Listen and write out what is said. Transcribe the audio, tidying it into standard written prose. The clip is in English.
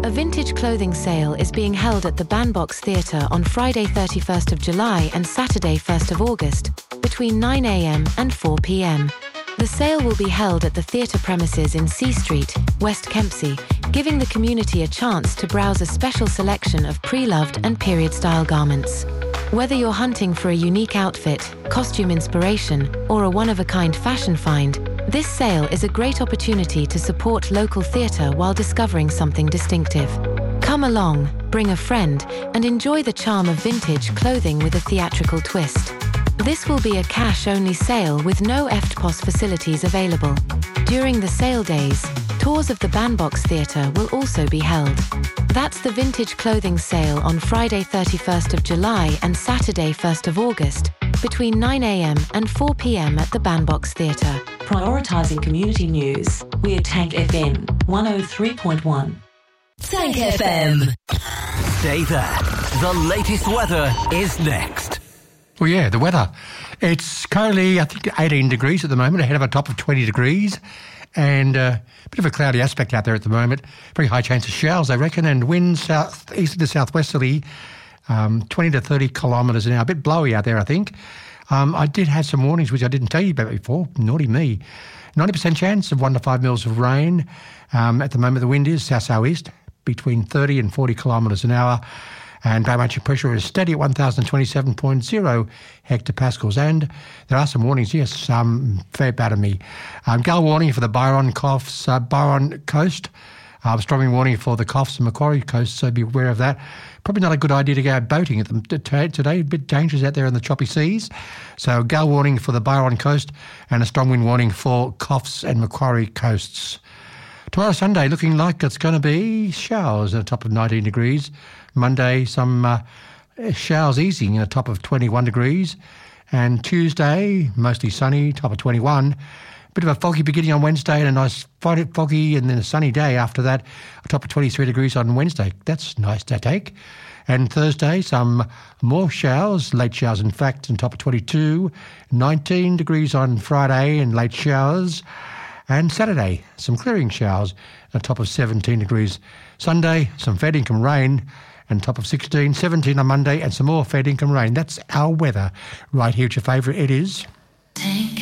A vintage clothing sale is being held at the Bandbox Theatre on Friday 31st of July and Saturday 1st of August, between 9 a.m. and 4 p.m. The sale will be held at the theatre premises in C Street, West Kempsey, giving the community a chance to browse a special selection of pre-loved and period-style garments. Whether you're hunting for a unique outfit, costume inspiration, or a one-of-a-kind fashion find, this sale is a great opportunity to support local theatre while discovering something distinctive. Come along, bring a friend, and enjoy the charm of vintage clothing with a theatrical twist. This will be a cash-only sale with no EFTPOS facilities available. During the sale days, tours of the Bandbox Theatre will also be held. That's the vintage clothing sale on Friday 31st of July and Saturday 1st of August, between 9 a.m. and 4 p.m. at the Bandbox Theatre. Prioritising community news, we're Tank FM 103.1. Tank FM. Stay there. The latest weather is next. Well, yeah, the weather. It's currently, I think, 18 degrees at the moment, ahead of a top of 20 degrees. And a bit of a cloudy aspect out there at the moment. Very high chance of showers, I reckon, and winds south-east to southwesterly, 20 to 30 kilometres an hour. A bit blowy out there, I think. I did have some warnings, which I didn't tell you about before. Naughty me. 90% chance of 1 to 5 mils of rain. At the moment, the wind is south-southeast, between 30 and 40 kilometres an hour. And barometric pressure is steady at 1,027.0 hectopascals. And there are some warnings, yes, fair bad of me. Gale warning for the Byron coast. Strong wind warning for the Coffs and Macquarie coast, so be aware of that. Probably not a good idea to go out boating at them today. A bit dangerous out there in the choppy seas. So gale warning for the Byron coast and a strong wind warning for Coffs and Macquarie coasts. Tomorrow, Sunday, looking like it's going to be showers at a top of 19 degrees. Monday, some showers easing at a top of 21 degrees. And Tuesday, mostly sunny, top of 21. Bit of a foggy beginning on Wednesday and a nice foggy and then a sunny day after that, a top of 23 degrees on Wednesday. That's nice to take. And Thursday, some more showers, late showers in fact, and top of 22. 19 degrees on Friday and late showers. And Saturday, some clearing showers, a top of 17 degrees. Sunday, some fair income rain, and top of 16, 17 on Monday, and some more fair income rain. That's our weather right here at your favourite. It is... Tank